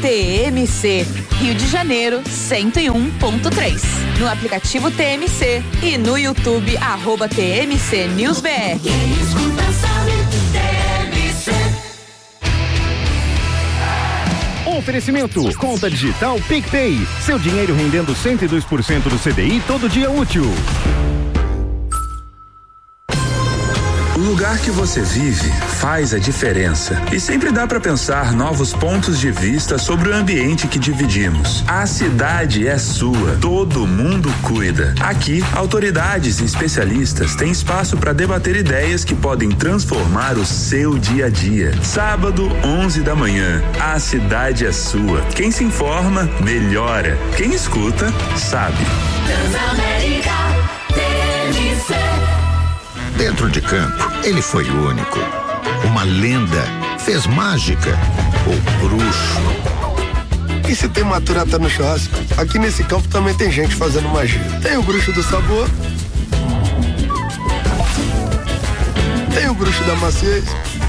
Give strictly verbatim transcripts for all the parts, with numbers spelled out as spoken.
T M C, Rio de Janeiro, cento e um ponto três. No aplicativo T M C e no YouTube, arroba T M C News B R. Quem escuta sabe, T M C. Oferecimento, conta digital PicPay. Seu dinheiro rendendo cento e dois por cento do C D I todo dia útil. O lugar que você vive faz a diferença e sempre dá para pensar novos pontos de vista sobre o ambiente que dividimos. A cidade é sua, todo mundo cuida. Aqui, autoridades e especialistas têm espaço para debater ideias que podem transformar o seu dia a dia. Sábado, onze da manhã, a cidade é sua. Quem se informa, melhora. Quem escuta, sabe. Transamérica, T M C. Dentro de campo, ele foi único. Uma lenda, fez mágica, o bruxo. E se tem maturata no churrasco? Aqui nesse campo também tem gente fazendo magia. Tem o bruxo do sabor, tem o bruxo da maciez,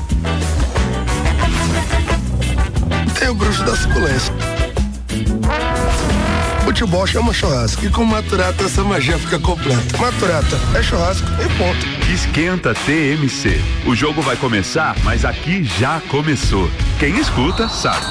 tem o bruxo da suculência. Futebol chama churrasco e com maturata essa magia fica completa. Maturata é churrasco e ponto. Esquenta T M C. O jogo vai começar, mas aqui já começou. Quem escuta sabe.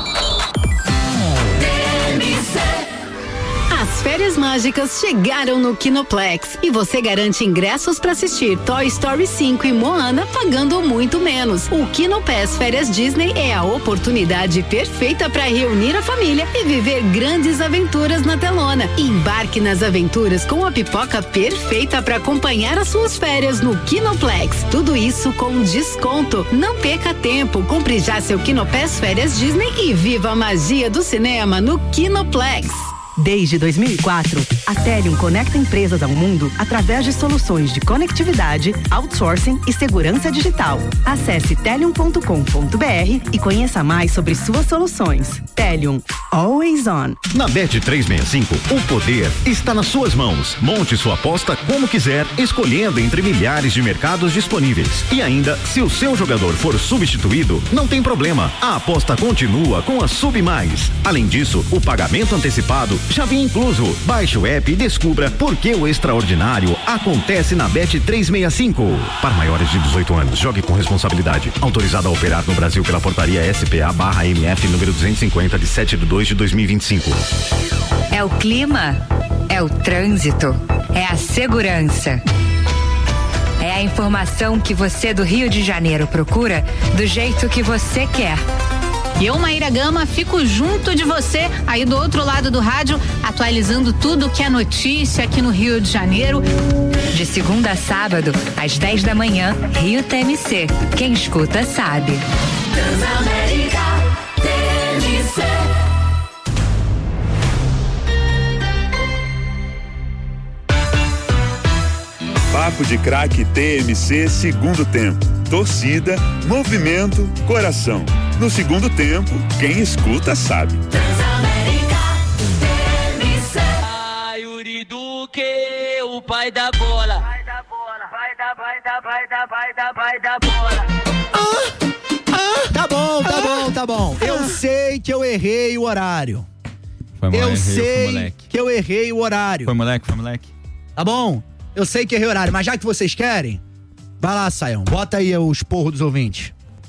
As férias mágicas chegaram no Kinoplex e você garante ingressos para assistir Toy Story cinco e Moana pagando muito menos. O Kinopass Férias Disney é a oportunidade perfeita para reunir a família e viver grandes aventuras na telona. Embarque nas aventuras com a pipoca perfeita para acompanhar as suas férias no Kinoplex. Tudo isso com desconto. Não perca tempo, compre já seu Kinopass Férias Disney e viva a magia do cinema no Kinoplex. Desde dois mil e quatro, a Telium conecta empresas ao mundo através de soluções de conectividade, outsourcing e segurança digital. Acesse telium ponto com ponto b r e conheça mais sobre suas soluções. Telium, always on. Na Bet trezentos e sessenta e cinco, o poder está nas suas mãos. Monte sua aposta como quiser, escolhendo entre milhares de mercados disponíveis. E ainda, se o seu jogador for substituído, não tem problema. A aposta continua com a Sub Mais. Além disso, o pagamento antecipado já vem incluso. Baixe o app e descubra por que o extraordinário acontece na Bet trezentos e sessenta e cinco. Para maiores de dezoito anos, jogue com responsabilidade. Autorizado a operar no Brasil pela portaria S P A barra M F número duzentos e cinquenta de sete de dois de dois mil e vinte e cinco. É o clima, é o trânsito, é a segurança. É a informação que você do Rio de Janeiro procura do jeito que você quer. E eu, Maíra Gama, fico junto de você aí do outro lado do rádio, atualizando tudo que é notícia aqui no Rio de Janeiro. De segunda a sábado, às dez da manhã, Rio T M C. Quem escuta sabe. Transamérica, T M C. Papo de Craque T M C, segundo tempo. Torcida, movimento, coração. No segundo tempo, quem escuta sabe. Transamérica, T M C. Ai, Yuri Duque, o pai da bola. Vai da bola, vai da, vai da, vai da, vai da, vai da bola. Ah, ah, tá bom, tá bom, tá bom. Eu sei que eu errei o horário. Foi moleque, eu sei foi que eu errei o horário. Foi moleque, foi moleque. Tá bom? Eu sei que errei o horário, mas já que vocês querem, vai lá, Saião. Bota aí o esporro dos ouvintes.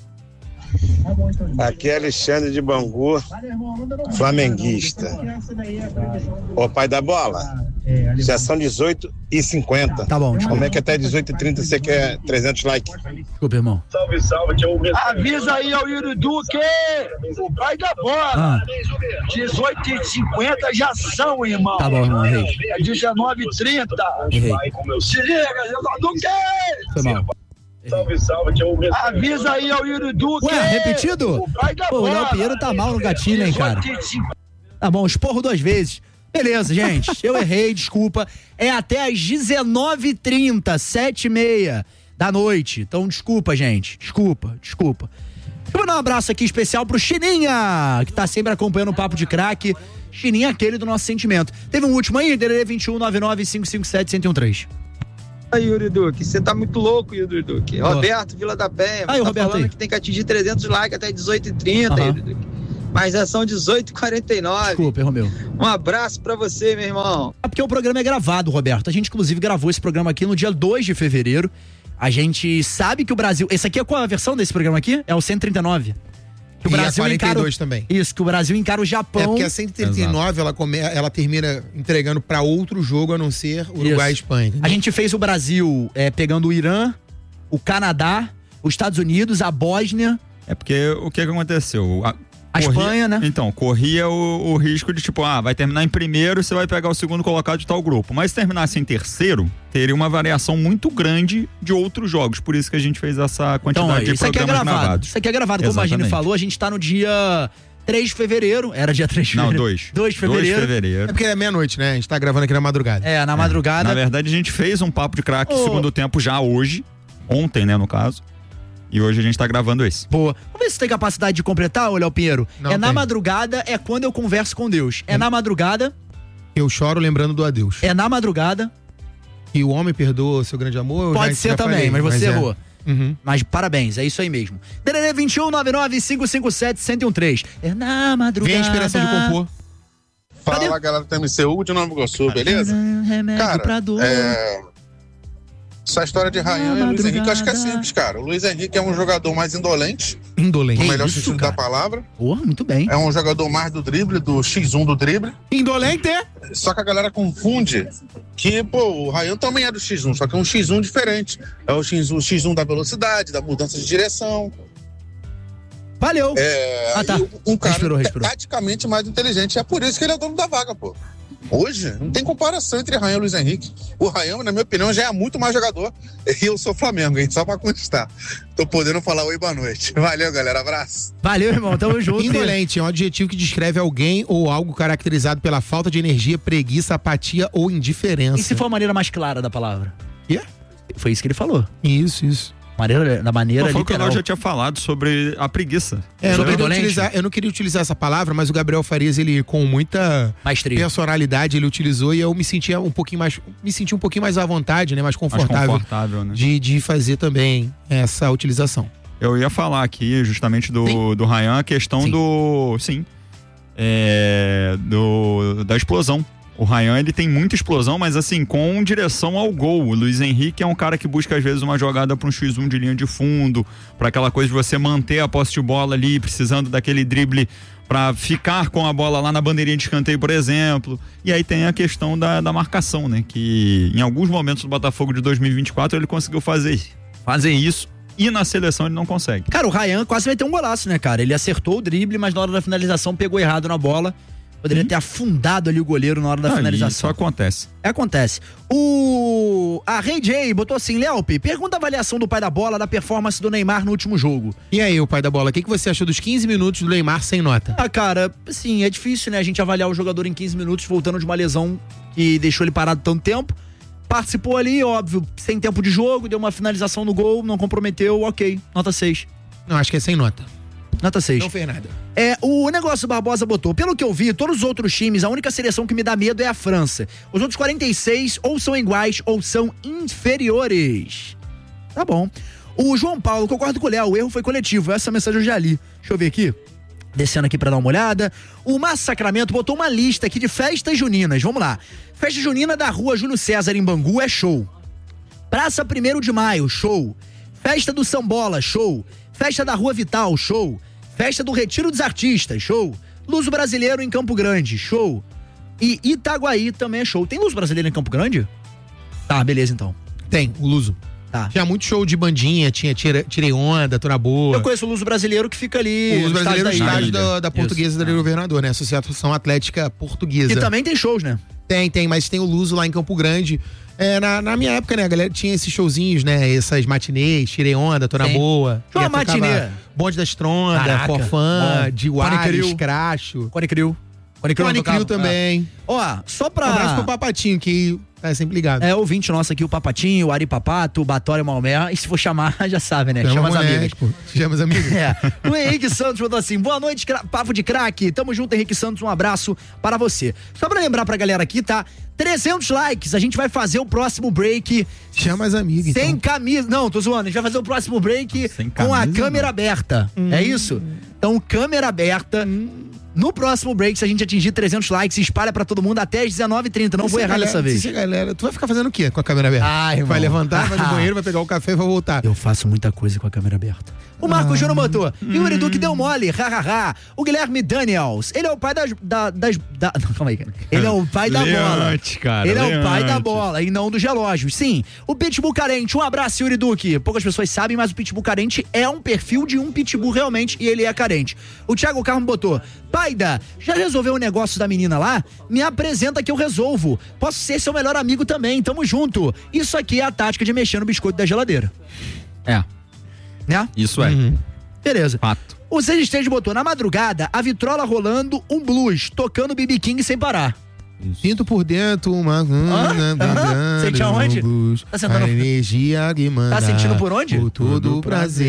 Aqui é Alexandre de Bangu, flamenguista. Ô pai da bola, já são dezoito e cinquenta. Tá bom, desculpa. Como é que até dezoito e trinta você quer trezentos likes? Desculpa, irmão. Salve, salve, que é o mesmo. Avisa aí ao Yuri Duque, o pai da bola. Ah. dezoito e cinquenta já são, irmão. Tá bom, irmão, errei. É dezenove e trinta. Errei. Se liga, Yuri Duque. Foi mal. Salve, salve, que é o mesmo. Avisa aí ao Yuri Duque. Ué, repetido? O pai da Pô, o bola. Léo Pinheiro tá mal no gatilho, hein, cara? Tá bom, esporro duas vezes. Beleza, gente. Eu errei, desculpa. É até às dezenove e trinta, sete e meia da noite. Então, desculpa, gente. Desculpa, desculpa. Eu vou dar um abraço aqui especial pro Chininha, que tá sempre acompanhando o Papo de Craque. Chininha, aquele do nosso sentimento. Teve um último aí, D D D vinte e um, noventa e nove, cinco cinco sete, um zero um três. Aí, Yuri Duque, você tá muito louco, Yuri Duque. Oh. Roberto, Vila da Penha, aí, tá Roberto, falando aí. que tem que atingir trezentos likes até dezoito e trinta, Uhum. Yuri Duque. Mas já são dezoito e quarenta e nove. Desculpa, Romeu. Um abraço pra você, meu irmão. É porque o programa é gravado, Roberto. A gente, inclusive, gravou esse programa aqui no dia dois de fevereiro. A gente sabe que o Brasil... Esse aqui é qual a versão desse programa aqui? É o cento e trinta e nove. Que o e Brasil a quarenta e dois encara... também. Isso, que o Brasil encara o Japão. É porque a cento e trinta e nove ela, come... ela termina entregando pra outro jogo, a não ser Uruguai e Espanha. A gente fez o Brasil é, pegando o Irã, o Canadá, os Estados Unidos, a Bósnia. É porque o que, que aconteceu? A... A corria, Espanha, né? Então, corria o, o risco de tipo, ah, vai terminar em primeiro, você vai pegar o segundo colocado de tal grupo. Mas se terminasse em terceiro, teria uma variação muito grande de outros jogos. Por isso que a gente fez essa quantidade então, de isso aqui é programas gravado. gravados. Isso aqui é gravado, como a Gine falou, a gente tá no dia três de fevereiro. Era dia três de fevereiro. Não, dois. dois de fevereiro. dois de fevereiro. É porque é meia-noite, né? A gente tá gravando aqui na madrugada. É, na madrugada. Na verdade, a gente fez um papo de craque oh. segundo tempo já hoje. Ontem, né, no caso. E hoje a gente tá gravando esse. Boa. Vamos ver se tem capacidade de completar, ô Léo Pinheiro. Não é na tem. madrugada, é quando eu converso com Deus. É hum. na madrugada. Eu choro lembrando do adeus. É na madrugada. E o homem perdoa seu grande amor. Pode ser também, falei, mas você mas errou. É. Uhum. Mas parabéns, é isso aí mesmo. D D D vinte e um, nove nove, cinco cinco sete, um zero um três. É na madrugada. Vem a inspiração de compor. Fala, Cadê? Galera do T M C, Hugo de Nova Iguaçu, beleza? Cara, é... essa história de Ryan e Luiz Henrique, eu acho que é simples, cara. O Luiz Henrique é um jogador mais indolente. Indolente. No melhor isso, sentido cara? da palavra. Porra, muito bem. É um jogador mais do drible, do xis um do drible. Indolente? Só que a galera confunde que, pô, o Ryan também é do xis um, só que é um xis um diferente. É o xis um, o xis um da velocidade, da mudança de direção. Valeu. É, ah, tá. Um cara respirou, respirou. taticamente mais inteligente. É por isso que ele é dono da vaga, pô. Hoje, não tem comparação entre Ryan e Luiz Henrique. O Ryan, na minha opinião, já é muito mais jogador. E eu sou Flamengo, hein? Só pra constar. Tô podendo falar oi, boa noite. Valeu, galera. Abraço. Valeu, irmão. Tamo junto. Indolente é um adjetivo que descreve alguém ou algo caracterizado pela falta de energia, preguiça, apatia ou indiferença. E se for a maneira mais clara da palavra? Yeah. Foi isso que ele falou. Isso, isso. Maneira, da maneira não, foi literal. o que eu já tinha falado sobre a preguiça. É, eu, não queria utilizar, eu não queria utilizar essa palavra, mas o Gabriel Farias, ele com muita Maestria. personalidade, ele utilizou e eu me sentia um pouquinho mais, me senti um pouquinho mais à vontade, né, mais confortável, mais confortável né? de, de fazer também essa utilização. Eu ia falar aqui justamente do, do Ryan, a questão sim. do, sim, é, do, da explosão. O Ryan, ele tem muita explosão, mas assim, com direção ao gol. O Luiz Henrique é um cara que busca às vezes uma jogada para um xis um de linha de fundo, para aquela coisa de você manter a posse de bola ali, precisando daquele drible para ficar com a bola lá na bandeirinha de escanteio, por exemplo. E aí tem a questão da, da marcação, né? Que em alguns momentos do Botafogo de dois mil e vinte e quatro ele conseguiu fazer, fazer isso. E na seleção ele não consegue. Cara, o Ryan quase meteu um golaço, né, cara? Ele acertou o drible, mas na hora da finalização pegou errado na bola. Poderia hum. ter afundado ali o goleiro na hora da ah, finalização. Isso acontece. Acontece. O... A Rei J botou assim, Léope, pergunta a avaliação do pai da bola da performance do Neymar no último jogo. E aí, o pai da bola, o que, que você achou dos quinze minutos do Neymar sem nota? Ah, cara, assim, é difícil, né, a gente avaliar o jogador em quinze minutos voltando de uma lesão que deixou ele parado tanto tempo. Participou ali, óbvio, sem tempo de jogo, deu uma finalização no gol, não comprometeu, ok, nota seis. Não, acho que é sem nota. Nota seis. Não fez nada. É, o negócio Barbosa botou, pelo que eu vi, todos os outros times, a única seleção que me dá medo é a França. Os outros quarenta e seis ou são iguais ou são inferiores. Tá bom. O João Paulo, concordo com o Léo, o erro foi coletivo, essa mensagem eu já li. Deixa eu ver aqui. Descendo aqui pra dar uma olhada. O Márcio Sacramento botou uma lista aqui de festas juninas, vamos lá. Festa junina da rua Júlio César em Bangu é show. Praça primeiro de maio, show. Festa do Sambola, show. Festa da Rua Vital, show. Festa do Retiro dos Artistas, show. Luso Brasileiro em Campo Grande, show. E Itaguaí também é show. Tem Luso Brasileiro em Campo Grande? Tá, beleza então. Tem, o Luso. Tá. Tinha muito show de bandinha, tinha tira, Tirei Onda, Tô na Boa. Eu conheço o Luso Brasileiro que fica ali. O Luso Brasileiro é o estádio da, da, da Portuguesa do Governador, né? Associação Atlética Portuguesa. E também tem shows, né? Tem, tem, mas tem o Luso lá em Campo Grande. É, na, na minha época, né, a galera tinha esses showzinhos, né? Essas matinês, Tirei Onda, Tô na Boa. Show uma matinê. Bonde da Estronda, Forfã, Diwali, Escracho. Cone Crew. Cone Crew também. Ó, só pra... Um abraço pro Papatinho, que tá sempre ligado. É, ouvinte nosso aqui, o Papatinho, o Ari Papato, o Batório Malmer. E se for chamar, já sabe, né? Chama, Chama as amigas. Pô. Chama as amigas. É. O Henrique Santos botou assim, boa noite, cra... papo de craque. Tamo junto, Henrique Santos, um abraço para você. Só pra lembrar pra galera aqui, tá? trezentos likes, a gente vai fazer o próximo break. Chama as amigas. Sem então. camisa. Não, tô zoando. A gente vai fazer o próximo break sem com camisa, a câmera não. aberta. Hum. É isso? Então, câmera aberta. No próximo break, se a gente atingir trezentos likes, espalha pra todo mundo até às dezenove e trinta. Não Se vou a errar galera- dessa vez. se a galera, tu vai ficar fazendo o quê com a câmera aberta? Ah, irmão. Vai levantar, vai no banheiro, vai pegar o café e vai voltar. Eu faço muita coisa com a câmera aberta. O Marco Júnior botou. E o Eriduque deu mole, hahaha. O Guilherme Daniels. Ele é o pai das. Da, das da, não, calma aí, cara. Ele é o pai da bola. Leante, cara, Ele é o pai da leante. bola e não dos relógios. Sim. O Pitbull Carente. Um abraço, Yuri Duque. Poucas pessoas sabem, mas o Pitbull Carente é um perfil de um Pitbull realmente e ele é carente. O Thiago Carmo botou. Paida, já resolveu o negócio da menina lá? Me apresenta que eu resolvo. Posso ser seu melhor amigo também. Tamo junto. Isso aqui é a tática de mexer no biscoito da geladeira. É. Né? Isso é. Beleza. Fato. O Zé Stage botou na madrugada a vitrola rolando um blues, tocando B B King sem parar. Sinto por dentro uma. Aham. Sente aonde? Tá sentando- A energia que manda. Tá sentindo por onde? Por todo o prazer.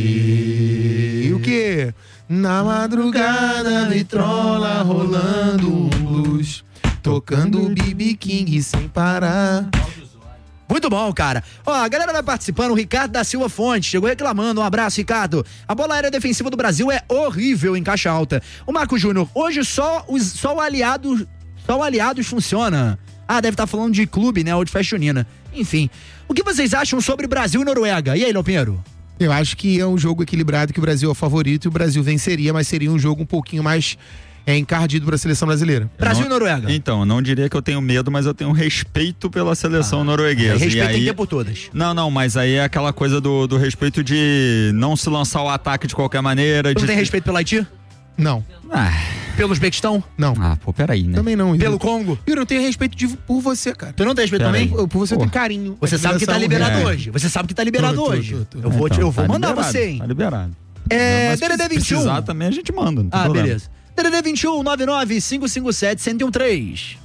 E o quê? Na madrugada, a vitrola rolando um blues, tocando B B King sem parar. Muito bom, cara. Ó, a galera vai participando. O Ricardo da Silva Fonte chegou reclamando. Um abraço, Ricardo. A bola aérea defensiva do Brasil é horrível em caixa alta. O Marco Júnior, hoje só, os, só o aliado, só o aliados funciona. Ah, deve estar falando de clube, né? Ou de festa junina. Enfim. O que vocês acham sobre Brasil e Noruega? E aí, Léo Pinheiro? Eu acho que é um jogo equilibrado, que o Brasil é o favorito e o Brasil venceria, mas seria um jogo um pouquinho mais é, encardido para a seleção brasileira. Brasil e Noruega. Então, eu não diria que eu tenho medo, mas eu tenho respeito pela seleção norueguesa. Respeito e tem aí... que ter por todas. Não, não, mas aí é aquela coisa do, do respeito de não se lançar o ataque de qualquer maneira. Tu de... não tem respeito pelo Haiti? Não. Ah, Pelo Uzbequistão? Não. ah, pô, peraí, né? Também não. Pelo Congo? Eu não tenho respeito de, por você, cara. Tu não tem respeito Pera também? aí. Eu- Por você eu Pô. tenho carinho. Você sabe que tá liberado É. hoje. Você sabe que tá liberado Tô, tô, hoje. tô, tô. Eu vou, te- Então, eu vou tá mandar liberado, você, hein? Tá liberado. É, Mas D D D se vinte e um. precisar também a gente manda. Não tem Ah, problema. beleza. D D D vinte e um, nove nove cinco cinco sete, um zero um três.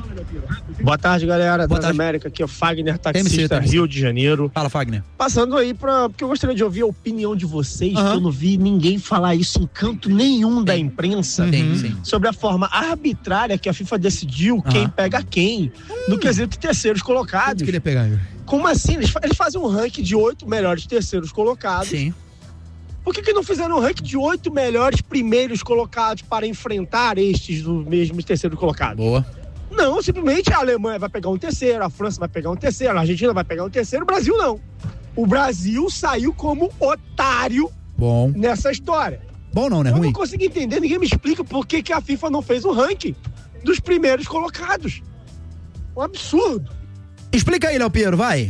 Boa tarde, galera. Boa da tarde. América, aqui é o Fagner, T M C, taxista, T M C. Rio de Janeiro. Fala, Fagner. Passando aí pra. Porque eu gostaria de ouvir a opinião de vocês, Aham. que eu não vi ninguém falar isso em canto nenhum da imprensa. Sim, sim. Sobre a forma arbitrária que a FIFA decidiu quem Aham. pega quem no quesito terceiros colocados. Eu queria pegar, meu. Como assim? Eles, fa- eles fazem um ranking de oito melhores terceiros colocados. Sim. Por que, que não fizeram um ranking de oito melhores primeiros colocados para enfrentar estes dos mesmos terceiros colocados? Boa. Não, simplesmente a Alemanha vai pegar um terceiro, a França vai pegar um terceiro, a Argentina vai pegar um terceiro, o Brasil não. O Brasil saiu como otário Bom. nessa história. Bom não, né? Eu Ruim. não consigo entender, ninguém me explica por que, que a FIFA não fez o ranking dos primeiros colocados. Um absurdo. Explica aí, Léo Pinheiro, vai.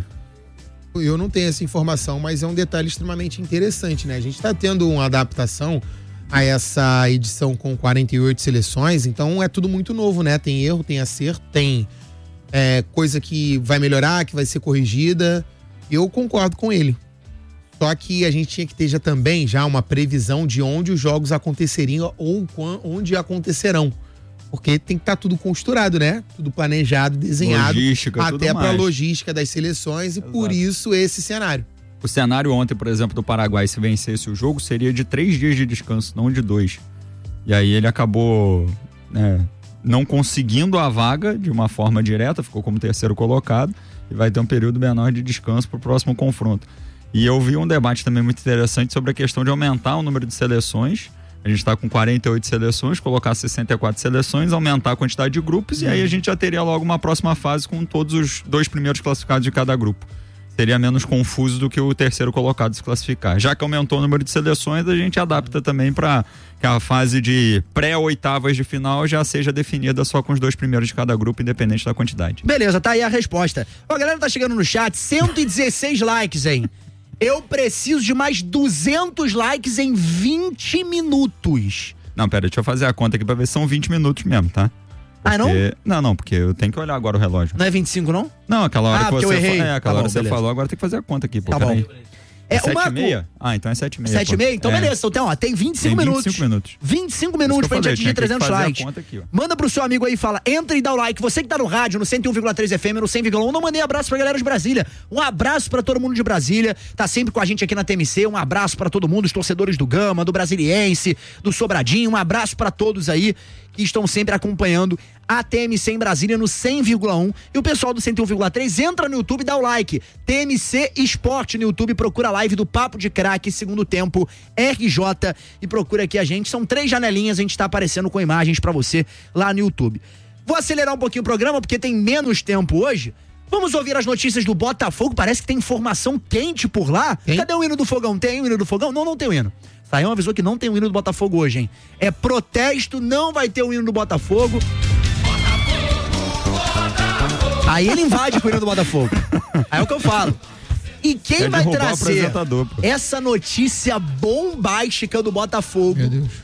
Eu não tenho essa informação, mas é um detalhe extremamente interessante, né? A gente tá tendo uma adaptação a essa edição com quarenta e oito seleções, então é tudo muito novo, né? Tem erro, tem acerto, tem é, coisa que vai melhorar, que vai ser corrigida. Eu concordo com ele. Só que a gente tinha que ter já também já uma previsão de onde os jogos aconteceriam ou quan- onde acontecerão. Porque tem que estar tudo costurado, né? Tudo planejado, desenhado. Logística, tudo até para mais. logística das seleções e por isso esse cenário. O cenário ontem, por exemplo, do Paraguai, se vencesse o jogo, seria de três dias de descanso, não de dois. E aí ele acabou né, não conseguindo a vaga de uma forma direta, ficou como terceiro colocado e vai ter um período menor de descanso para o próximo confronto. E eu vi um debate também muito interessante sobre a questão de aumentar o número de seleções. A gente está com quarenta e oito seleções, colocar sessenta e quatro seleções, aumentar a quantidade de grupos e aí a gente já teria logo uma próxima fase com todos os dois primeiros classificados de cada grupo. Seria menos confuso do que o terceiro colocado se classificar. Já que aumentou o número de seleções, a gente adapta também para que a fase de pré-oitavas de final já seja definida só com os dois primeiros de cada grupo, independente da quantidade. Beleza, tá aí a resposta. Ó, a galera tá chegando no chat, cento e dezesseis likes, hein? Eu preciso de mais duzentos likes em vinte minutos. Não, pera, deixa eu fazer a conta aqui pra ver se são vinte minutos mesmo, tá? Ah, não? Porque... Não, não, porque eu tenho que olhar agora o relógio. Não é vinte e cinco, não? Não, aquela hora Ah, que porque você eu errei. fa- É, aquela Tá hora bom, que você beleza. falou, agora tem que fazer a conta aqui, pô. Tá peraí. bom. É, É o sete Marco- e meia? Ah, então é sete e meia. sete e meia? Então É. beleza. Então tem, ó, tem vinte e cinco Tem minutos. vinte e cinco minutos. vinte e cinco Isso minutos que eu pra gente falei, atingir tinha que trezentos fazer a likes. conta aqui, ó. Manda pro seu amigo aí e fala, entra e dá o like. Você que tá no rádio, no cento e um vírgula três F M, no cem vírgula um, não mandei abraço pra galera de Brasília. Um abraço pra todo mundo de Brasília. Tá sempre com a gente aqui na T M C. Um abraço pra todo mundo, os torcedores do Gama, do Brasiliense, do Sobradinho. Um abraço pra todos aí que estão sempre acompanhando a T M C em Brasília no cem vírgula um. E o pessoal do cento e um vírgula três entra no YouTube e dá o like. T M C Esporte no YouTube, procura lá. live do Papo de Craque, segundo tempo, R J, e procura aqui a gente. São três janelinhas, a gente tá aparecendo com imagens pra você lá no YouTube. Vou acelerar um pouquinho o programa, porque tem menos tempo hoje. Vamos ouvir as notícias do Botafogo. Parece que tem informação quente por lá. Tem? Cadê o hino do Fogão? Tem o hino do Fogão? Não, não tem o hino. Saião avisou que não tem o hino do Botafogo hoje, hein? É protesto, não vai ter o hino do Botafogo. Aí ele invade com o hino do Botafogo. Aí é o que eu falo. E quem Quer vai derrubar o trazer apresentador, pô. essa notícia bombástica do Botafogo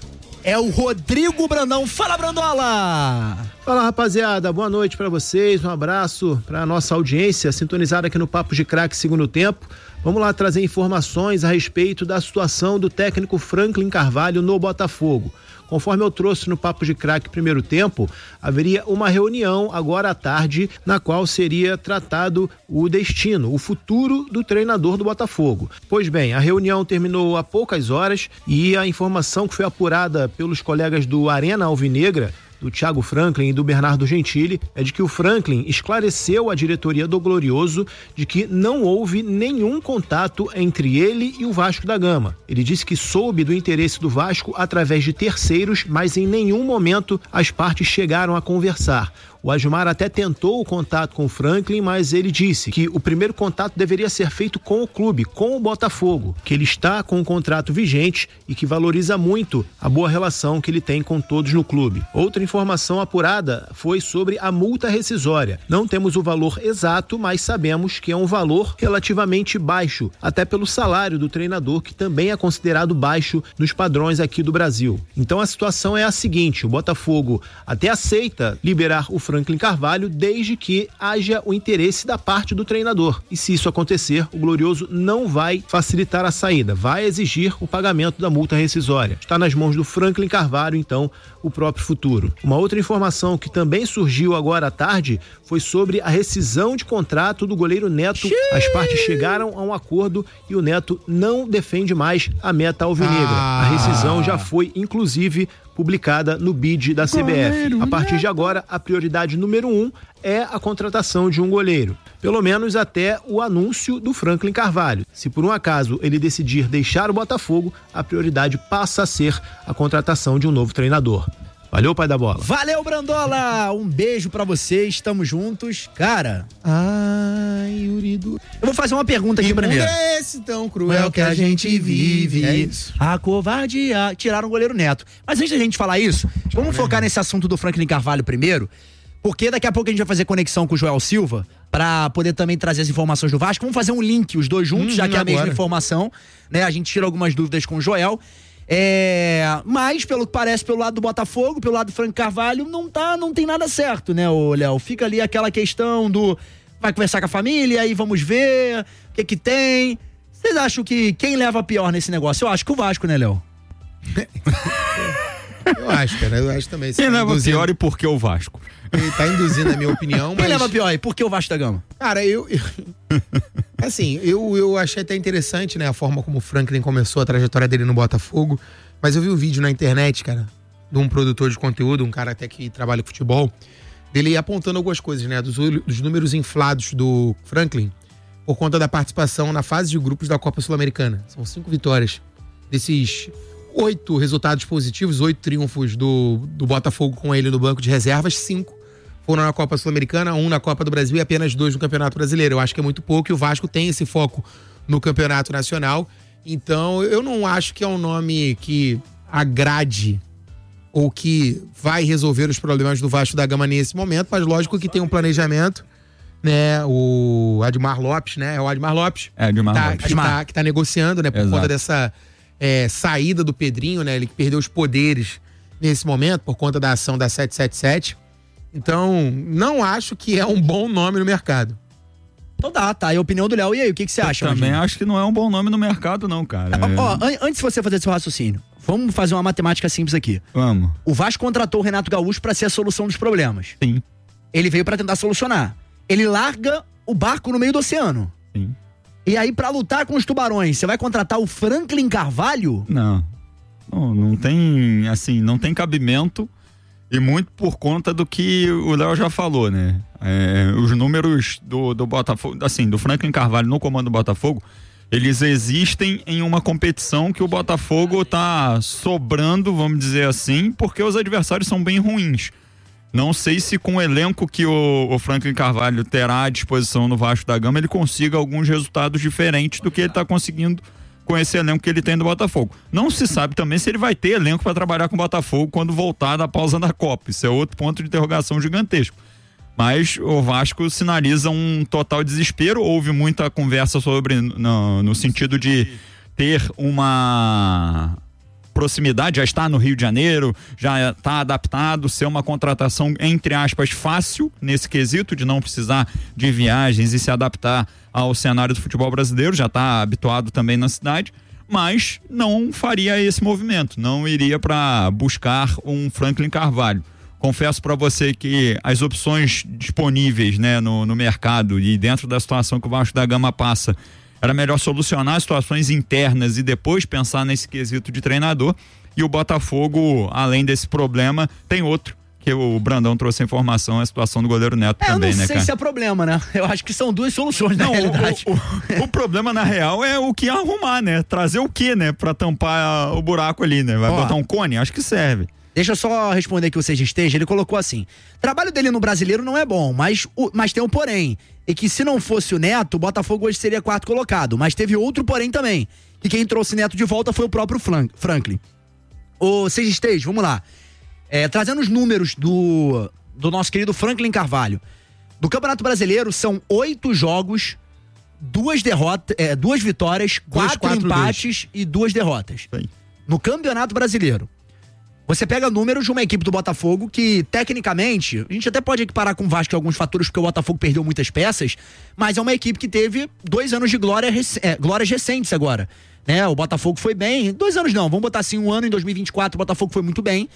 é o Rodrigo Brandão. Fala, Brandola! Fala, rapaziada, boa noite pra vocês, um abraço pra nossa audiência sintonizada aqui no Papo de Craque segundo tempo. Vamos lá trazer informações a respeito da situação do técnico Franklin Carvalho no Botafogo. Conforme eu trouxe no Papo de Craque primeiro tempo, haveria uma reunião agora à tarde na qual seria tratado o destino, o futuro do treinador do Botafogo. Pois bem, a reunião terminou há poucas horas e a informação que foi apurada pelos colegas do Arena Alvinegra, do Thiago Franklin e do Bernardo Gentili, é de que o Franklin esclareceu à diretoria do Glorioso de que não houve nenhum contato entre ele e o Vasco da Gama. Ele disse que soube do interesse do Vasco através de terceiros, mas em nenhum momento as partes chegaram a conversar. O Admar até tentou o contato com o Franklin, mas ele disse que o primeiro contato deveria ser feito com o clube, com o Botafogo, que ele está com um contrato vigente e que valoriza muito a boa relação que ele tem com todos no clube. Outra informação apurada foi sobre a multa rescisória. Não temos o valor exato, mas sabemos que é um valor relativamente baixo, até pelo salário do treinador, que também é considerado baixo nos padrões aqui do Brasil. Então a situação é a seguinte: o Botafogo até aceita liberar o Franklin Carvalho desde que haja o interesse da parte do treinador. E se isso acontecer, o Glorioso não vai facilitar a saída, vai exigir o pagamento da multa rescisória. Está nas mãos do Franklin Carvalho, então, o próprio futuro. Uma outra informação que também surgiu agora à tarde foi sobre a rescisão de contrato do goleiro Neto. As partes chegaram a um acordo e o Neto não defende mais a meta alvinegra. Ah. A rescisão já foi, inclusive, publicada no bid da C B F. A partir de agora, a prioridade número um é a contratação de um goleiro. Pelo menos até o anúncio do Franklin Carvalho. Se por um acaso ele decidir deixar o Botafogo, a prioridade passa a ser a contratação de um novo treinador. Valeu, pai da bola. Valeu, Brandola! Um beijo pra vocês, estamos juntos. Cara... Ai, Urido... Eu vou fazer uma pergunta aqui primeiro. É esse tão cruel que a gente vive. É isso. A covardia... Tiraram o goleiro Neto. Mas antes da gente falar isso, vamos focar nesse assunto do Franklin Carvalho primeiro, porque daqui a pouco a gente vai fazer conexão com o Joel Silva pra poder também trazer as informações do Vasco. Vamos fazer um link, os dois juntos, hum, já que é a mesma informação, né? A gente tira algumas dúvidas com o Joel. É, mas, pelo que parece, pelo lado do Botafogo, pelo lado do Franklin Carvalho, não tá, não tem nada certo, né, ô Léo? Fica ali aquela questão do vai conversar com a família, aí vamos ver o que que tem. Vocês acham que quem leva pior nesse negócio? Eu acho que o Vasco, né, Léo? Eu acho, cara, eu acho também. Quem tá leva induzindo... pior e por que o Vasco? Ele tá induzindo a minha opinião, Quem mas... leva pior e por que o Vasco da Gama? Cara, eu... assim, eu, eu achei até interessante, né, a forma como o Franklin começou a trajetória dele no Botafogo, mas eu vi um vídeo na internet, cara, de um produtor de conteúdo, um cara até que trabalha com futebol, dele apontando algumas coisas, né, dos, dos números inflados do Franklin por conta da participação na fase de grupos da Copa Sul-Americana. São cinco vitórias. Desses oito resultados positivos, oito triunfos do, do Botafogo com ele no banco de reservas, cinco foram na Copa Sul-Americana, um na Copa do Brasil e apenas dois no Campeonato Brasileiro. Eu acho que é muito pouco e o Vasco tem esse foco no Campeonato Nacional. Então, eu não acho que é um nome que agrade ou que vai resolver os problemas do Vasco da Gama nesse momento, mas lógico que tem um planejamento, né? O Admar Lopes, né? É o Admar Lopes. É, Admar tá, Lopes. Que tá, que tá negociando, né? Por Exato. conta dessa é, saída do Pedrinho, né? Ele que perdeu os poderes nesse momento por conta da ação da sete sete sete. Então, não acho que é um bom nome no mercado. Então dá, tá. E a opinião do Léo. E aí, o que, que você acha? Eu também Angel? acho que não é um bom nome no mercado, não, cara. É. Ó, an- antes de você fazer seu raciocínio, vamos fazer uma matemática simples aqui. Vamos. O Vasco contratou o Renato Gaúcho pra ser a solução dos problemas. Sim. Ele veio pra tentar solucionar. Ele larga o barco no meio do oceano. Sim. E aí, pra lutar com os tubarões, você vai contratar o Franklin Carvalho? Não. Não, não tem, assim, não tem cabimento. E muito por conta do que o Léo já falou, né? É, os números do, do Botafogo, assim, do Franklin Carvalho no comando do Botafogo eles existem em uma competição que o Botafogo tá sobrando, vamos dizer assim, porque os adversários são bem ruins. Não sei se com o elenco que o, o Franklin Carvalho terá à disposição no Vasco da Gama, ele consiga alguns resultados diferentes do que ele está conseguindo com esse elenco que ele tem do Botafogo. Não se sabe também se ele vai ter elenco para trabalhar com o Botafogo quando voltar da pausa da Copa. Isso é outro ponto de interrogação gigantesco. Mas o Vasco sinaliza um total desespero. Houve muita conversa sobre, no, no sentido de ter uma proximidade, já está no Rio de Janeiro, já está adaptado, ser uma contratação, entre aspas, fácil nesse quesito de não precisar de viagens e se adaptar ao cenário do futebol brasileiro, já está habituado também na cidade, mas não faria esse movimento, não iria para buscar um Franklin Carvalho. Confesso para você que as opções disponíveis, né, no, no mercado e dentro da situação que o Vasco da Gama passa, era melhor solucionar as situações internas e depois pensar nesse quesito de treinador. E o Botafogo, além desse problema, tem outro, que o Brandão trouxe a informação, a situação do goleiro Neto é, também, eu não né, sei cara? se é problema, né? Eu acho que são duas soluções, na não, realidade. O, o, o problema, na real, é o que arrumar, né? Trazer o que, né? Pra tampar o buraco ali, né? Vai Ó, botar um cone? Acho que serve. Deixa eu só responder aqui o Seja Esteja. Ele colocou assim: trabalho dele no Brasileiro não é bom, mas, o, mas tem um porém. E que se não fosse o Neto, o Botafogo hoje seria quarto colocado. Mas teve outro porém também. E quem trouxe Neto de volta foi o próprio Franklin. Ô, Seja Esteja, vamos lá. É, trazendo os números do, do nosso querido Franklin Carvalho. Do Campeonato Brasileiro, são oito jogos, duas derrotas, é, duas vitórias, Dois, quatro, quatro, empates dois. E duas derrotas. Sim. No Campeonato Brasileiro. Você pega números de uma equipe do Botafogo que, tecnicamente, a gente até pode equiparar com o Vasco em alguns fatores, porque o Botafogo perdeu muitas peças, mas é uma equipe que teve dois anos de glória, é, glórias recentes agora. Né? O Botafogo foi bem, dois anos não, vamos botar assim, um ano em dois mil e vinte e quatro, o Botafogo foi muito bem.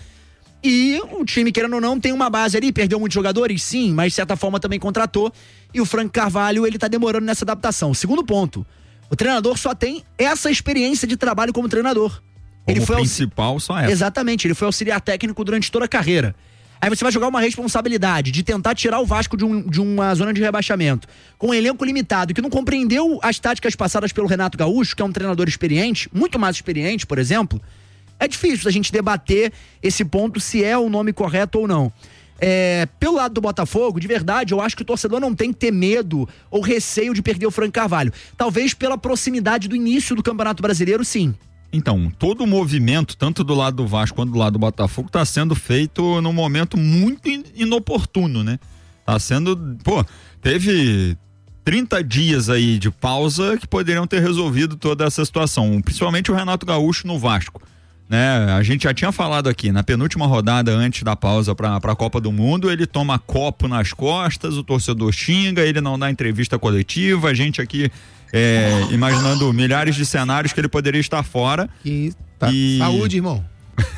E o time, querendo ou não, tem uma base ali, perdeu muitos jogadores, sim, mas de certa forma também contratou. E o Frank Carvalho, ele tá demorando nessa adaptação. Segundo ponto, o treinador só tem essa experiência de trabalho como treinador. Como ele foi principal, só essa. Exatamente, ele foi auxiliar técnico durante toda a carreira. Aí você vai jogar uma responsabilidade de tentar tirar o Vasco de, um, de uma zona de rebaixamento com um elenco limitado, que não compreendeu as táticas passadas pelo Renato Gaúcho, que é um treinador experiente, muito mais experiente, por exemplo. É difícil a gente debater esse ponto, se é o nome correto ou não. É, pelo lado do Botafogo, de verdade, eu acho que o torcedor não tem que ter medo ou receio de perder o Frank Carvalho. Talvez pela proximidade do início do Campeonato Brasileiro, sim. Então, todo o movimento, tanto do lado do Vasco quanto do lado do Botafogo, tá sendo feito num momento muito inoportuno, né? Tá sendo, pô, teve trinta dias aí de pausa que poderiam ter resolvido toda essa situação, principalmente o Renato Gaúcho no Vasco, né? A gente já tinha falado aqui, na penúltima rodada antes da pausa para a Copa do Mundo, ele toma copo nas costas, o torcedor xinga, ele não dá entrevista coletiva, a gente aqui é, imaginando milhares de cenários que ele poderia estar fora. E, tá. e... Saúde, irmão.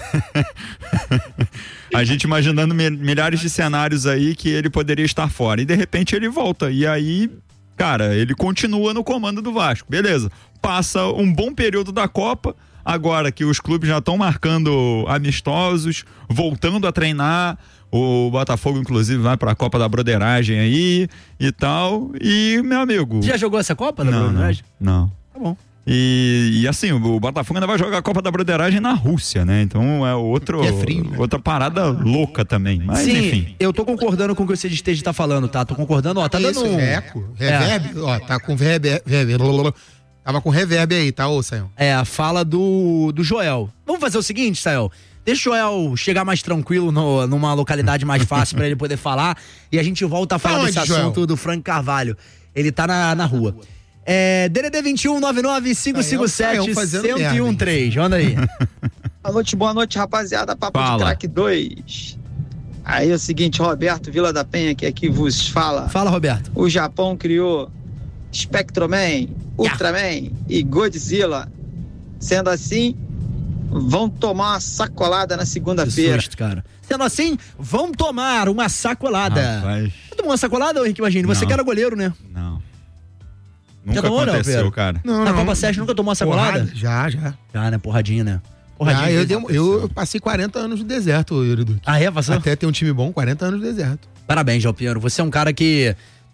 A gente imaginando milhares de cenários aí que ele poderia estar fora, e de repente ele volta, e aí, cara, ele continua no comando do Vasco, beleza, passa um bom período da Copa. Agora que os clubes já estão marcando amistosos, voltando a treinar, o Botafogo inclusive vai para a Copa da Broderagem aí e tal, e meu amigo... Já jogou essa Copa da não, Broderagem? Não, não. Tá bom. E, e assim, o Botafogo ainda vai jogar a Copa da Broderagem na Rússia, né? Então é outro, é frio, né? outra parada louca também, mas Sim, enfim. Eu tô concordando com o que você esteja tá falando, tá? Tô concordando, ó, tá Isso, dando um... eco, reverb, é. Ó, tá com reverb, reverb, tava com reverb aí, tá, ô, Sayão? É, a fala do, do Joel. Vamos fazer o seguinte, Sayão? Deixa o Joel chegar mais tranquilo no, numa localidade mais fácil pra ele poder falar, e a gente volta a falar Onde, desse Joel? assunto do Frank Carvalho. Ele tá na, na rua. É, D D D vinte e um, nove nove, cinco cinco sete, um zero um três. Manda aí. Boa noite, boa noite, rapaziada. Papo Fala. de Craque dois. Aí é o seguinte, Roberto Vila da Penha, que aqui vos fala. Fala, Roberto. O Japão criou Spectroman, Ultraman e Godzilla. Sendo assim, vão tomar uma sacolada na Que segunda-feira. susto, cara. Sendo assim, vão tomar uma sacolada. Rapaz, Você tomou uma sacolada, Henrique Imagine? Você Não. que era goleiro, né? não. Já Nunca tomou, não, aconteceu, Pedro? cara. Não, Na não. Copa Sérgio nunca tomou uma sacolada? Porrada? Já, já. Já, né? Porradinha, né? Porradinha. Já, eu, mesmo. dei- eu, eu passei quarenta anos no deserto, Euriduque. Ah, é? Passou? Até ter um time bom, quarenta anos no deserto. Parabéns, João Pinheiro. Você é um cara que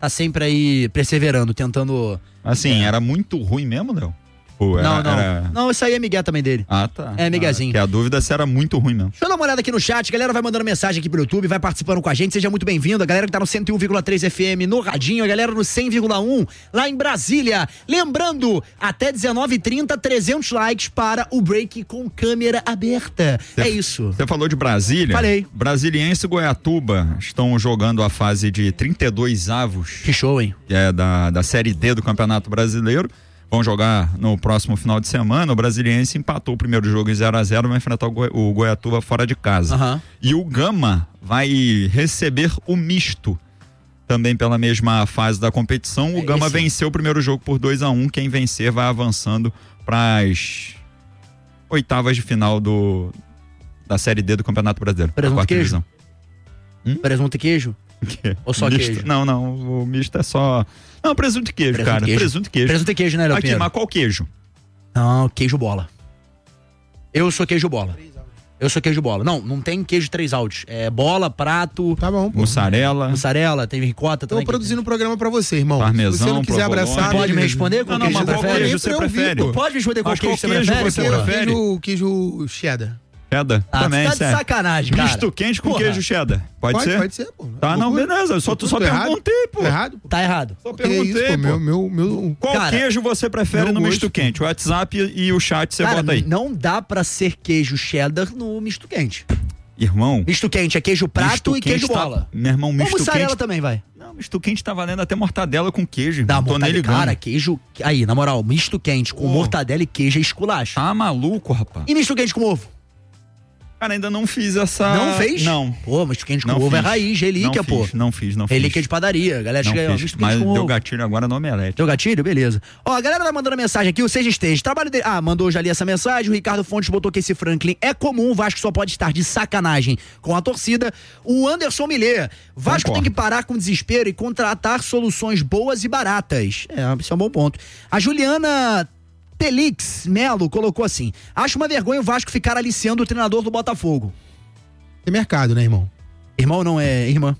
tá sempre aí perseverando, tentando... Assim, era muito ruim mesmo, Léo? Pô, era, não, não. Era... Não, isso aí é migué também dele. Ah, tá. É miguezinho. Ah, que a dúvida se era muito ruim mesmo. Deixa eu dar uma olhada aqui no chat. A galera vai mandando mensagem aqui pelo YouTube, vai participando com a gente. Seja muito bem-vindo. A galera que tá no cento e um vírgula três F M no Radinho, a galera no cem vírgula um lá em Brasília. Lembrando, até dezenove e trinta, trezentos likes para o break com câmera aberta. Cê, é isso. Você falou de Brasília? Falei. Brasiliense e Goiatuba estão jogando a fase de trinta e dois avos. Que show, hein? É da, da Série D do Campeonato Brasileiro. Vão jogar no próximo final de semana. O Brasiliense empatou o primeiro jogo em zero a zero, vai enfrentar o, Goi- o Goiatuba fora de casa. Uhum. E o Gama vai receber o misto também pela mesma fase da competição. O É Gama esse. venceu o primeiro jogo por dois a um. Quem vencer vai avançando para as oitavas de final do, da Série D do Campeonato Brasileiro. Presunto a quarta e queijo? divisão. Hum? Presunto e queijo? Ou só Misto? queijo? Não, não. O misto é só... Não, presunto e queijo, Presunto cara. e queijo. Presunto e queijo. Presunto e queijo, né, Léo Aqui, Pinheiro? mas qual queijo? Não, queijo bola. Eu sou queijo bola. Eu sou queijo bola. Não, não tem queijo três áudios. É bola, prato. Tá bom, pô. Mussarela. Mussarela, tem ricota Tô também. produzindo um programa pra você, irmão. Parmesão, Se você não quiser provolone. abraçar... Pode me beleza. responder qual Não, não, queijo mas você qual prefere? queijo você Eu prefere? vi, pô. Pode me responder qual Mas queijo qual você queijo prefere? você pô? prefere? Queijo, queijo cheddar. Cheddar? Ah, também, tá de certo. sacanagem, cara. Misto quente com Porra. queijo cheddar. Pode, Pode, ser? pode ser, pô. Tá, não, Loucura. beleza. Eu só, Tô só tudo errado? perguntei, pô. Tô errado? Tá errado. Só Que perguntei, isso, pô. pô. Meu, meu, meu... Qual Cara, queijo você prefere meu no misto gosto. quente? O WhatsApp e o chat você Cara, bota aí. não dá pra ser queijo cheddar no misto quente. Irmão. Misto quente é queijo prato misto e queijo quente tá- bola. Meu irmão, Ou misto mussarela quente. também vai. Não, misto quente tá valendo até mortadela com queijo. Dá não tô nem mortadela, ligando. cara, queijo... Aí, na moral, misto quente com Pô. mortadela e queijo é esculacho. Tá maluco, rapaz? E misto quente com ovo? Cara, ainda não fiz essa... Não fez? Não. Pô, misto quente com Não ovo é fiz. raiz, relíquia, não pô. Fiz, não fiz, não fiz. Relíquia de padaria. A galera Não chega aí, ó, fiz, misto mas quente com deu ovo. gatilho agora no omelete. Deu gatilho? Beleza. Ó, a galera vai mandando mensagem aqui, o Seja Esteja. Trabalho dele. Ah, mandou já ali essa mensagem. O Ricardo Fontes botou que esse Franklin é comum. O Vasco só pode estar de sacanagem com a torcida. O Anderson Millet. Vasco Concordo. tem que parar com desespero e contratar soluções boas e baratas. É, esse é um bom ponto. A Juliana Telix Melo colocou assim: acho uma vergonha o Vasco ficar aliciando o treinador do Botafogo. Tem mercado, né, irmão? Irmão não é irmã.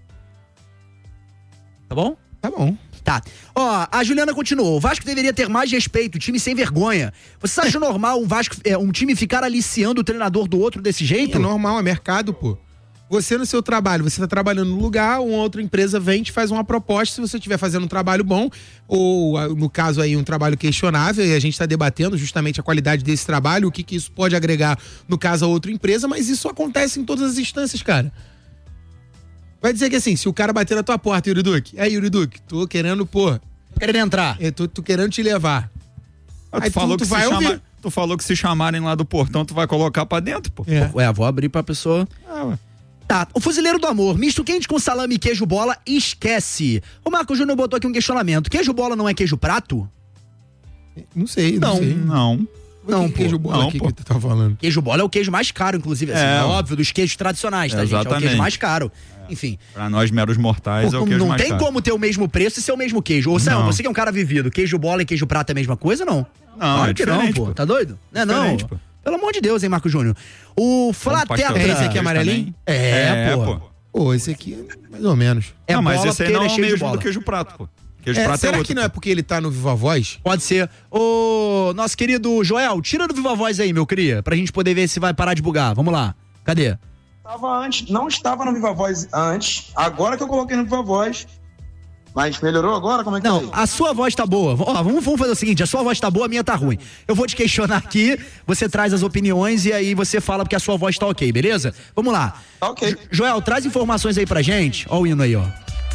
Tá bom? Tá bom. Tá. Ó, a Juliana continuou. O Vasco deveria ter mais respeito, time sem vergonha. Você acha normal um Vasco, é, um time ficar aliciando o treinador do outro desse jeito? É normal, é mercado, pô. Você no seu trabalho, você tá trabalhando no lugar, uma outra empresa vem e te faz uma proposta, se você estiver fazendo um trabalho bom, ou ah, no caso aí um trabalho questionável, e a gente tá debatendo justamente a qualidade desse trabalho, o que que isso pode agregar, no caso, a outra empresa, mas isso acontece em todas as instâncias, cara. Vai dizer que assim, se o cara bater na tua porta, Yuri Duque, é Yuri Duque, tô querendo, pô... Querendo entrar. Eu tô, tô querendo te levar. Ah, tu, Aí falou tu, que tu vai se ouvir. chama... tu falou que se chamarem lá do portão, tu vai colocar pra dentro, pô. É. Ué, vou abrir pra pessoa... Ah, ué. Tá, o Fuzileiro do Amor, misto quente com salame e queijo bola, esquece. O Marco Júnior botou aqui um questionamento. Queijo bola não é queijo prato? Não sei, não, Não, sei. não. Não, que queijo pô. bola Não, aqui pô. que tu tá falando? Queijo bola é o queijo mais caro, inclusive, assim, É. é óbvio, dos queijos tradicionais, tá, gente? É o Exatamente. queijo mais caro. Enfim. Pra nós meros mortais Pô, é o queijo não mais tem caro. como ter o mesmo preço e ser o mesmo queijo. Ou seja, Não. você que é um cara vivido, queijo bola e queijo prato é a mesma coisa, não? Não, Claro é que não, diferente, pô. pô. Tá doido? Não é não? Diferente, pô. Pelo amor de Deus, hein, Marco Júnior. O Flatetra... É esse aqui amarelinho? É, É, pô. pô. Pô, esse aqui é mais ou menos. É não, mas bola esse aí porque não ele é é o cheio de mesmo bola. do queijo prato, pô. Queijo É, prato será é outro. que não é porque ele tá no Viva Voz? Pode ser. Ô, nosso querido Joel, tira do Viva Voz aí, meu cria, pra gente poder ver se vai parar de bugar. Vamos lá. Cadê? Estava antes, não estava no Viva Voz antes, agora que eu coloquei no Viva Voz. Mas melhorou agora? Como é que Não, tá aí? a sua voz tá boa. Ó, vamos, vamos fazer o seguinte, a sua voz tá boa, a minha tá ruim. Eu vou te questionar aqui, você traz as opiniões e aí você fala porque a sua voz tá ok, beleza? Vamos lá. Tá ok. Jo- Joel, traz informações aí pra gente. Ó o hino aí, ó.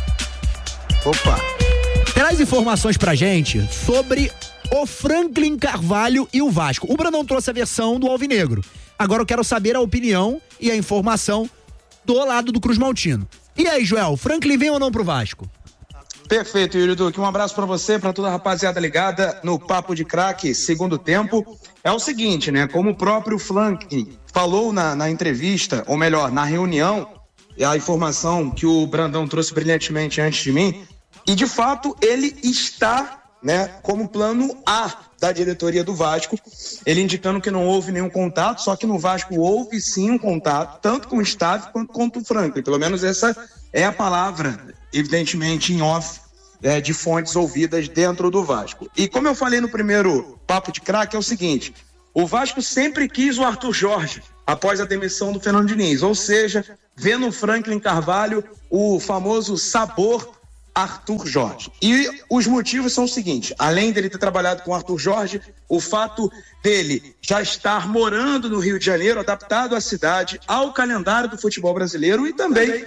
Opa. Traz informações pra gente sobre o Franklin Carvalho e o Vasco. O Brandão trouxe a versão do Alvinegro. Agora eu quero saber a opinião e a informação do lado do Cruz Maltino. E aí, Joel, Franklin vem ou não pro Vasco? Perfeito, Yuri Duque. Um abraço pra você, pra toda a rapaziada ligada no Papo de Craque, segundo tempo. É o seguinte, né? Como o próprio Franklin falou na, na entrevista, ou melhor, na reunião, a informação que o Brandão trouxe brilhantemente antes de mim, e de fato ele está, né, como plano A da diretoria do Vasco, ele indicando que não houve nenhum contato, só que no Vasco houve sim um contato, tanto com o staff quanto com o Franklin. Pelo menos essa é a palavra, evidentemente em off, é, de fontes ouvidas dentro do Vasco. E como eu falei no primeiro Papo de Craque, é o seguinte: o Vasco sempre quis o Arthur Jorge após a demissão do Fernando Diniz, ou seja, vê no Franklin Carvalho o famoso sabor Arthur Jorge. E os motivos são os seguintes: além dele ter trabalhado com o Arthur Jorge, o fato dele já estar morando no Rio de Janeiro, adaptado à cidade, ao calendário do futebol brasileiro e também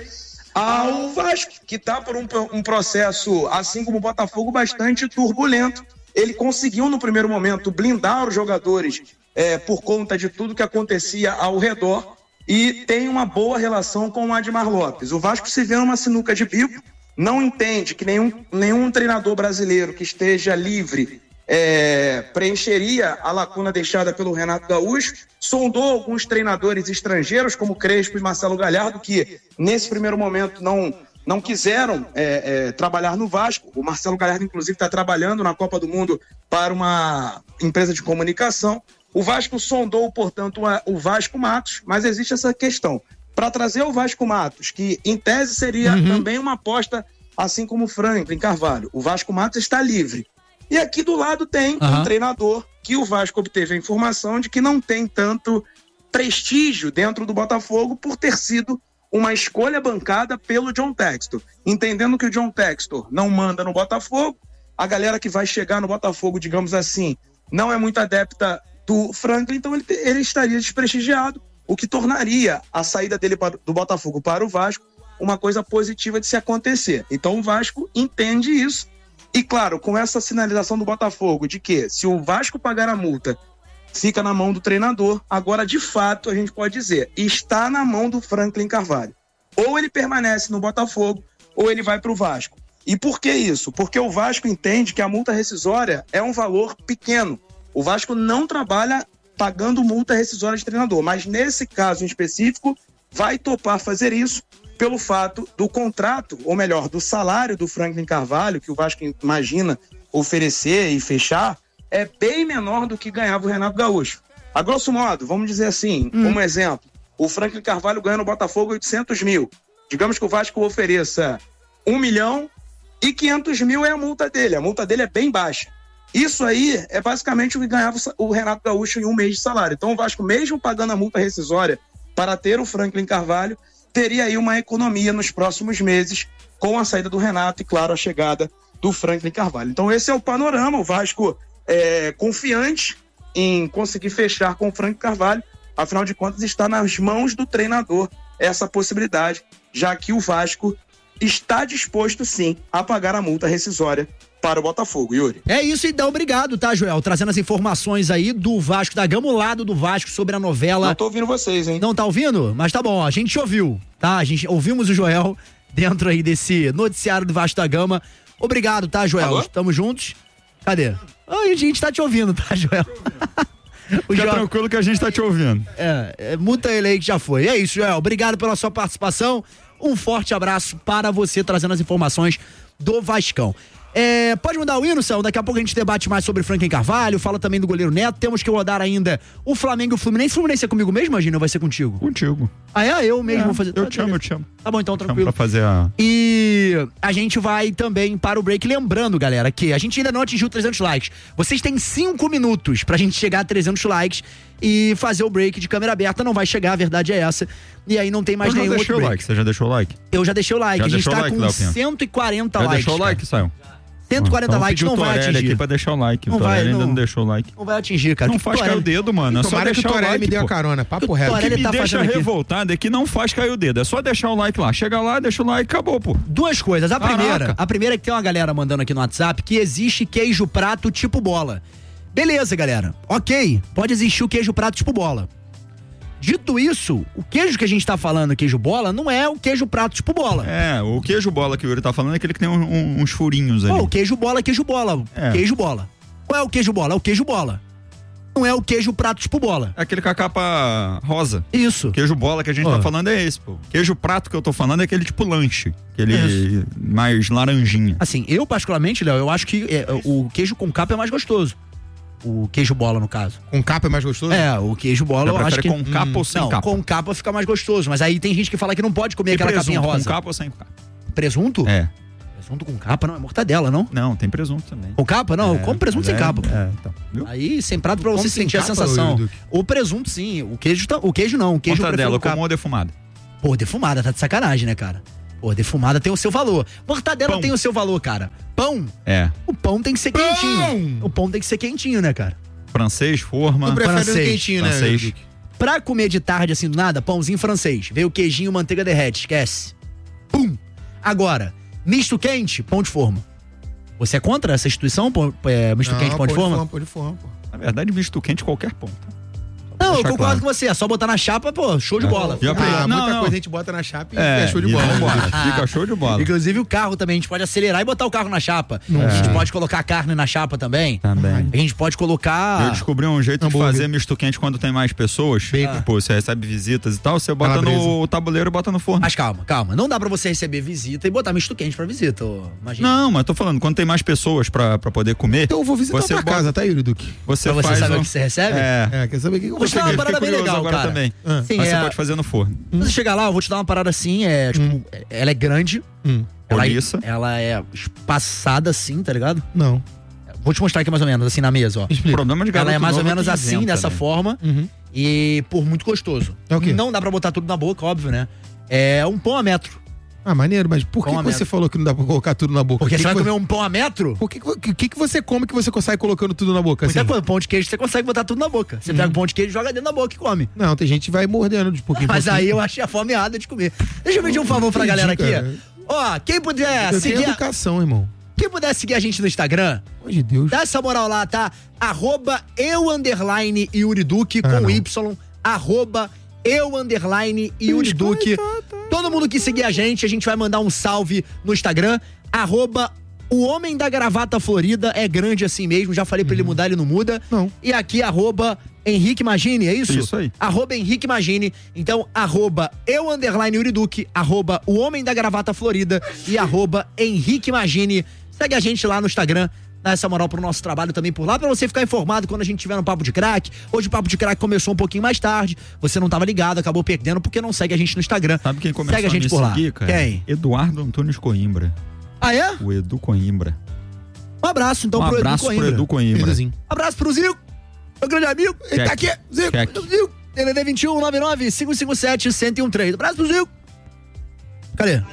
ao Vasco, que está por um, um processo, assim como o Botafogo, bastante turbulento. Ele conseguiu, no primeiro momento, blindar os jogadores é, por conta de tudo que acontecia ao redor e tem uma boa relação com o Admar Lopes. O Vasco se vê numa sinuca de bico, não entende que nenhum, nenhum treinador brasileiro que esteja livre é, preencheria a lacuna deixada pelo Renato Gaúcho. Sondou alguns treinadores estrangeiros, como Crespo e Marcelo Galhardo, que nesse primeiro momento não, não quiseram é, é, trabalhar no Vasco. O Marcelo Galhardo, inclusive, está trabalhando na Copa do Mundo para uma empresa de comunicação. O Vasco sondou, portanto, o Vasco Matos, mas existe essa questão. Para trazer o Vasco Matos, que em tese seria uhum. também uma aposta, assim como o Franklin Carvalho, o Vasco Matos está livre. E aqui do lado tem uhum. um treinador que o Vasco obteve a informação de que não tem tanto prestígio dentro do Botafogo por ter sido uma escolha bancada pelo John Textor. Entendendo que o John Textor não manda no Botafogo, a galera que vai chegar no Botafogo, digamos assim, não é muito adepta do Franklin, então ele, ele estaria desprestigiado, o que tornaria a saída dele para, do Botafogo para o Vasco uma coisa positiva de se acontecer. Então o Vasco entende isso. E claro, com essa sinalização do Botafogo de que se o Vasco pagar a multa, fica na mão do treinador, agora de fato a gente pode dizer, está na mão do Franklin Carvalho. Ou ele permanece no Botafogo, ou ele vai para o Vasco. E por que isso? Porque o Vasco entende que a multa rescisória é um valor pequeno. O Vasco não trabalha pagando multa rescisória de treinador, mas nesse caso em específico vai topar fazer isso pelo fato do contrato, ou melhor, do salário do Franklin Carvalho, que o Vasco imagina oferecer e fechar, é bem menor do que ganhava o Renato Gaúcho. A grosso modo, vamos dizer assim, hum. como exemplo, o Franklin Carvalho ganha no Botafogo oitocentos mil. Digamos que o Vasco ofereça um milhão e quinhentos mil é a multa dele. A multa dele é bem baixa. Isso aí é basicamente o que ganhava o Renato Gaúcho em um mês de salário. Então o Vasco, mesmo pagando a multa rescisória para ter o Franklin Carvalho, teria aí uma economia nos próximos meses com a saída do Renato e, claro, a chegada do Franklin Carvalho. Então esse é o panorama. O Vasco é confiante em conseguir fechar com o Franklin Carvalho. Afinal de contas, está nas mãos do treinador essa possibilidade, já que o Vasco está disposto, sim, a pagar a multa rescisória para o Botafogo, Yuri. É isso, então, obrigado, tá, Joel? Trazendo as informações aí do Vasco, da Gama, o lado do Vasco sobre a novela. Não tô ouvindo vocês, hein? Não tá ouvindo? Mas tá bom, a gente ouviu, tá? A gente ouvimos o Joel dentro aí desse noticiário do Vasco da Gama. Obrigado, tá, Joel? Alô? Tamo juntos. Cadê? Ai, a gente tá te ouvindo, tá, Joel? O Fica Joel... tranquilo que a gente tá te ouvindo. É, é, muta ele aí que já foi. É isso, Joel. Obrigado pela sua participação. Um forte abraço para você, trazendo as informações do Vascão. É, pode mudar o hino, São? Daqui a pouco a gente debate mais sobre Franklin Carvalho, fala também do goleiro Neto. Temos que rodar ainda o Flamengo e o Fluminense. Fluminense é comigo mesmo, imagina, ou vai ser contigo? Contigo. Ah, é? Eu mesmo é, vou fazer. Eu te amo, eu te amo. Tá bom, então, tranquilo. Pra fazer a... E a gente vai também para o break. Lembrando, galera, que a gente ainda não atingiu trezentos likes. Vocês têm cinco minutos pra gente chegar a trezentos likes e fazer o break de câmera aberta. Não vai chegar, a verdade é essa. E aí não tem mais nenhum outro break. Like. Você já deixou o like? Eu já deixei o like. Já a gente tá like, com Léo, cento e quarenta já likes. Já deixou o like, Sayão? cento e quarenta então, likes não vai atingir. Aqui pra deixar o like. Não o Torelli vai, ainda não, não deixou o like. Não vai atingir, cara. Não que faz cair o dedo, mano. É só Tomara deixar que o Torelli o like, me dê a pô. carona. Papo reto. O que me tá deixa revoltado é que não faz cair o dedo. É só deixar o like lá. Chega lá, deixa o like, acabou, pô. Duas coisas. A Caraca. primeira, a primeira é que tem uma galera mandando aqui no WhatsApp que existe queijo prato tipo bola. Beleza, galera. Ok, pode existir o queijo prato tipo bola. Dito isso, o queijo que a gente tá falando, queijo bola, não é o queijo prato tipo bola. É, o queijo bola que o Yuri tá falando é aquele que tem um, um, uns furinhos ali. Pô, o queijo bola é queijo bola. É. Queijo bola. Qual é o queijo bola? É o queijo bola. Não é o queijo prato tipo bola. É aquele com a capa rosa. Isso. O queijo bola que a gente Ó. tá falando é esse, pô. Queijo prato que eu tô falando é aquele tipo lanche. Aquele Isso. mais laranjinha. Assim, eu particularmente, Léo, eu acho que é, o queijo com capa é mais gostoso. O queijo bola, no caso. Com capa é mais gostoso? É, o queijo bola Eu eu acho que... prefere com capa ou sem não, capa? com capa fica mais gostoso. Mas aí tem gente que fala que não pode comer E aquela presunto, capinha rosa. com capa ou sem capa? Presunto? É. Presunto com capa não, é mortadela, não? Não, tem presunto também. Com capa? Não, É, eu como presunto sem é, capa. é, então, viu? Aí, sem prato pra Como você sem sentir a capa, sensação. Duque? O presunto, sim. O queijo, tá, o queijo não. O queijo eu prefiro Mortadela, com capa. comum ou defumada? Pô, defumada, tá de sacanagem, né, cara? Pô, defumada tem o seu valor. Mortadela Pão. tem o seu valor, cara. Pão, É. o pão tem que ser quentinho. O pão tem que ser quentinho, né, cara? Francês, forma. Tu prefere francês, o quentinho, né? francês. Duque? Pra comer de tarde, assim, do nada, pãozinho francês. Veio o queijinho, manteiga derrete, esquece. Pum! Agora, misto quente, pão de forma. Você é contra essa instituição, pão, é, misto Não, quente, pão de forma? Pão de forma, pô. Na verdade, misto quente qualquer pão. Tá? Não, eu deixar concordo claro. com você. É só botar na chapa, pô, show de É. bola. E a- Ah, Não, muita não. coisa a gente bota na chapa e É, é show de e bola. vambora. né? Fica show de bola. Inclusive o carro também, a gente pode acelerar e botar o carro na chapa. A gente pode colocar carne na chapa também. Também. A gente pode colocar... Eu descobri um jeito de Hambúrguer. fazer misto quente quando tem mais pessoas. Bacon. Pô, você recebe visitas e tal, você bota Calabresa. no tabuleiro e bota no forno. Mas calma, calma. Não dá pra você receber visita e botar misto quente pra visita, ô, imagina. Não, mas tô falando, quando tem mais pessoas pra, pra poder comer. Então eu vou visitar você a tua bota- casa, tá, Yuri Duque? Você Pra você faz saber um- o que você recebe? É. É, quer saber o que eu Vou vou te dar uma fazer? parada bem curioso legal, agora cara. também. Ah. Sim, Mas é- você pode fazer no forno. Quando você chegar lá, eu vou te dar uma parada assim, é, tipo, ela é grande, Hum. ela, Roliça. ela é espaçada assim, tá ligado? Não. Vou te mostrar aqui mais ou menos, assim, na mesa, ó. Explica. Problema de garoto Ela é mais ou novo menos que assim, inventa, dessa né? forma, Uhum. e por muito gostoso. É o quê? Não dá pra botar tudo na boca, óbvio, né? É um pão a metro. Ah, maneiro, mas por que, Pão a que você metro. falou que não dá pra colocar tudo na boca? Porque que você que vai vo- comer um pão a metro? Por que, que, que que você come que você consegue colocando tudo na boca? Muita Assim? coisa, pão de queijo você consegue botar tudo na boca. Você pega o pão de queijo, joga dentro da boca e come. Não, tem gente que vai mordendo de pouquinho em Mas pouquinho. aí eu achei a fomeada de comer. Deixa eu pedir um favor pra Entendi, galera aqui. cara. Ó, quem puder Eu seguir. tenho a- educação, irmão. Quem puder seguir a gente no Instagram, Pelo amor de Deus. dá essa moral lá, tá? Arroba eu underline Yuri Duque Ah, com não. Y. Arroba eu underline Yuri Duque. Todo mundo que seguir a gente, a gente vai mandar um salve no Instagram. Arroba o Homem da Gravata Florida, é grande assim mesmo. Já falei pra ele mudar, ele não muda. Não. E aqui, arroba Henrique Magini, é isso? Isso aí. Arroba Henrique Magini. Então, arroba eu underline Yuri Duque, arroba o Homem da Gravata Florida e arroba Henrique Magini. Segue a gente lá no Instagram. Dá essa moral pro nosso trabalho também por lá, pra você ficar informado quando a gente tiver no Papo de Crack. Hoje o Papo de Crack começou um pouquinho mais tarde, você não tava ligado, acabou perdendo porque não segue a gente no Instagram. Sabe quem começou Segue a gente me por lá. seguir, cara? Quem? Eduardo Antunes Coimbra. Ah, é? O Edu Coimbra. Um abraço então um pro Edu abraço Coimbra. pro Edu Coimbra. Queridozinho. Abraço pro Zico, meu grande amigo. Ele tá aqui, Check. Zico. Check. Zico. T N D vinte e um, nove nove, cinco cinco sete, um um três. Abraço pro Zico. Cadê?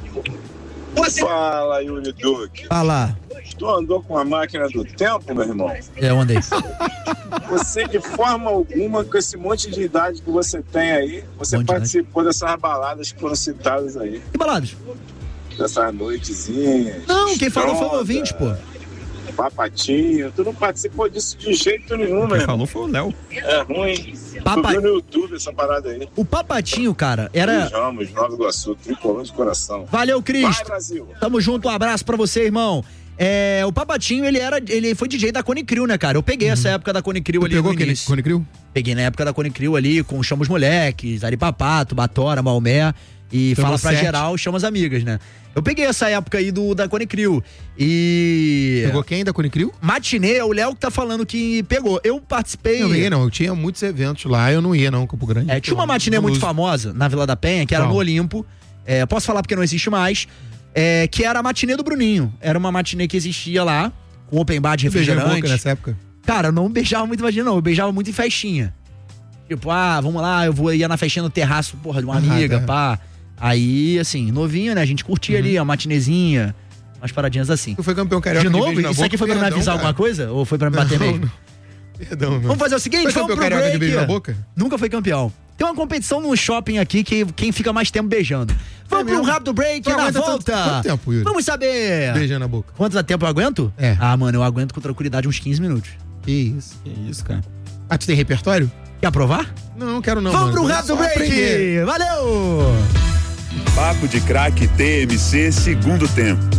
Fala, Yuri Duque. Ah lá. Tu andou com a máquina do tempo, meu irmão? É, eu andei. Você, de forma alguma, com esse monte de idade que você tem aí, você Monte de participou dessas baladas que foram citadas aí. Que baladas? Dessas noitezinhas. Não, quem falou foi o Stronda, ouvinte, pô. Papatinho. Tu não participou disso de jeito nenhum, meu Quem irmão. falou foi o Léo. É ruim. Papa- Tu viu no YouTube essa parada aí. O Papatinho, cara, era... Os Ramos, Nova Iguaçu, tricolor de coração. Valeu, Cristo. Vai, Brasil. Tamo junto, um abraço pra você, irmão. É, o Papatinho, ele era, ele foi D J da Cone Crew, né, cara? Eu peguei essa época da Cone Crew Tu ali pegou no aquele início. Cone Crew? Peguei na época da Cone Crew ali, com Chama os Moleques, Ari Papato, Batora, Maomé. E Pegou fala pra sete. geral, chama as amigas, né? Eu peguei essa época aí do, da Cone Crew. E... Pegou quem da Cone Crew? Matinê, é o Léo que tá falando que pegou. Eu participei... Não peguei, não. Eu tinha muitos eventos lá, eu não ia, não, Campo Grande. É, tinha uma matinê muito famosa na Vila da Penha, que era Qual? no Olimpo. É, posso falar porque não existe mais. É, que era a matinê do Bruninho. Era uma matinê que existia lá, com open bar de Você beijou em refrigerante. boca nessa época? Cara, eu não beijava muito vagina, não. Eu beijava muito em festinha. Tipo, ah, vamos lá, eu vou ia na festinha no terraço, porra, de uma Ah, amiga, tá. pá. Aí, assim, novinho, né? A gente curtia ali, a matinezinha, umas paradinhas assim. Tu foi campeão carioca De de novo? beijo na Isso boca? aqui foi pra me Perdão, avisar cara. alguma coisa? Ou foi pra me bater Não, mesmo? não. Perdão, meu. Vamos fazer o seguinte, Foi vamos campeão pro carioca de break. beijo na boca? Nunca foi campeão. Tem uma competição no shopping aqui que quem fica mais tempo beijando. Vamos pra um mesmo? rápido break, Tu na aguenta volta. tanto- quanto tempo, Yuri? Vamos saber. Beijando na boca. Quanto tempo eu aguento? É. Ah, mano, eu aguento com tranquilidade uns quinze minutos. Que isso. Que isso, cara. Ah, tu tem repertório? Quer provar? Não, quero não, Vamos mano. pro Vou rápido só break. aprender. Valeu! Papo de Craque T M C segundo tempo.